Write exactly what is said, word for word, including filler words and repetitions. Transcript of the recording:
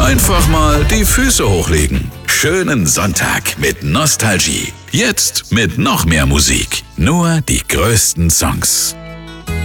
Einfach mal die Füße hochlegen. Schönen Sonntag mit Nostalgie. Jetzt mit noch mehr Musik. Nur die größten Songs.